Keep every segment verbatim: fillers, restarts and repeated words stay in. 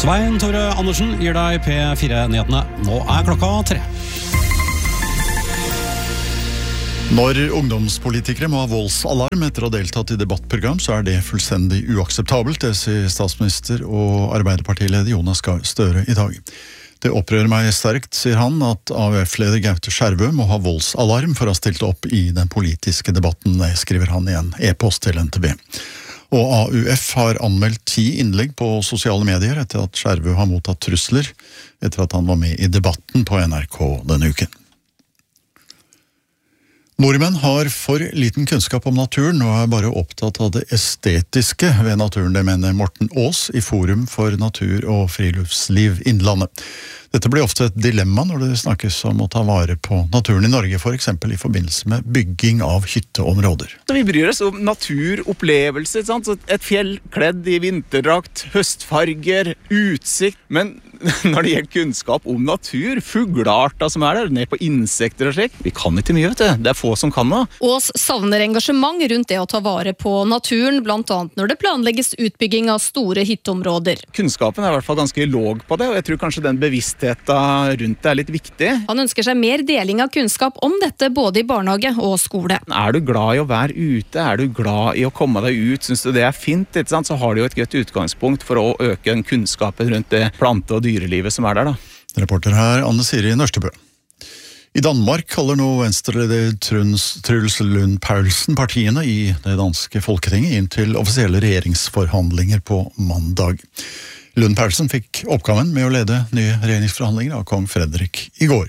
Svein Tore Andersen gir deg P fire-nyhetene. Nå er klokka tre. Når ungdomspolitikere må ha voldsalarm etter å ha deltatt i debattprogram, så er det fullstendig uakseptabelt, det sier statsminister og Arbeiderpartileder Jonas Gahr Støre i dag. Det opprører meg sterkt, sier han, at A U F-leder Gaute Skjervø må ha voldsalarm for å ha stilt opp i den politiske debatten, det skriver han i en e-post til N T B. Og A U F har anmeldt ti innlegg på sosiale medier etter at Skjervø har mottatt trusler etter at han var med i debatten på N R K denne uken. Nordmenn har for liten kunnskap om naturen og er bare opptatt av det estetiske ved naturen, det mener Morten Aas i Forum for natur og friluftsliv Innlandet. Dette blir ofte et dilemma når det snakkes om å ta vare på naturen i Norge, for eksempel i forbindelse med bygging av hytteområder. Vi bryr oss om naturopplevelser, sant? Et fjell kledd i vinterdrakt, høstfarger, utsikt, men når det gjelder kunnskap om natur, fuglearter som er der, ned på insekter og slik, vi kan ikke mye, vet du. Det er få som kan det. Aas savner engasjement rundt det å ta vare på naturen, blant annet når det planlegges utbygging av store hytteområder. Kunnskapen er i hvert fall ganske låg på det, og jeg tror kanskje den bevisstheten rundt det er litt viktig. Han ønsker seg mer deling av kunnskap om dette både i barnehage og skole. Er du glad i å være ute? Er du glad i å komme deg ut? Synes du det er fint? Ikke sant? Så har du jo et godt utgangspunkt for å øke den kunnskapen rundt det plante- og dyrelivet som er der, da. Reporter her, Anne Siri Nørstebø. I Danmark kaller nå Venstre-leder Truls Lund Poulsen partiene i det danske Folketinget inn til offisielle regjeringsforhandlinger på mandag. Lund Poulsen fikk oppgaven med å lede nye regjeringsforhandlinger av kong Frederik i går.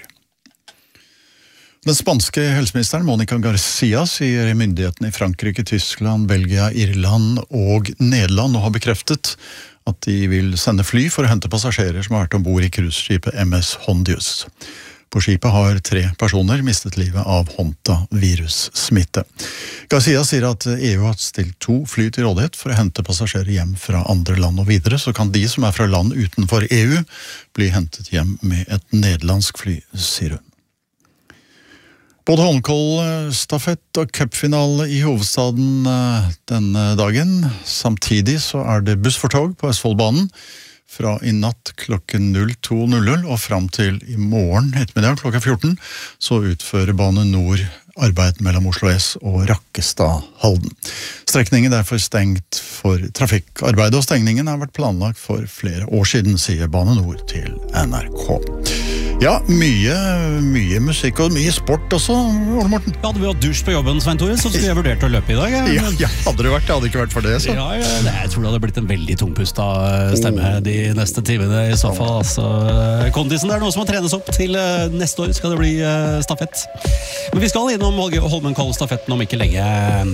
Den spanske helseministeren Monica Garcia sier myndighetene i Frankrike, Tyskland, Belgia, Irland og Nederland nå har bekreftet at de vil sende fly for å hente passasjerer som har vært ombord i cruiseskipet M S Hondius. På skipet har tre personer mistet livet av Honda-virussmitte. Garcia sier at E U har stilt to fly til rådighet for å hente passasjerer hjem fra andre land og videre, så kan de som er fra land utenfor E U bli hentet hjem med et nederlandsk fly, sier hun. Både håndballstafett og cupfinale i hovedstaden denne dagen. Samtidig så er det buss for tog på Østfoldbanen fra i natt klokken to null null og fram til i morgen ettermiddag klokka fjorten, så utfører Bane Nor arbeid mellom Oslo S og Rakkestad-Halden. Strekningen er derfor stengt for trafikkarbeid, og stengningen har vært planlagt for flere år siden, sier Bane Nor til N R K. Ja, mye, mye musikk og mye sport også, Ole Morten. Ja, hadde vi hatt dusj på jobben, Svein Tore, så skulle jeg vurdert å løpe i dag. Ja, ja, ja hadde det vært, det hadde ikke vært for det, så. Ja, ja, jeg tror det hadde blitt en veldig tungpusta stemme oh. de neste timene i så fall. Altså, kondisen er noe som må trenes opp til neste år, skal det bli stafett. Men vi skal innom Holmenkollstafetten om ikke lenge.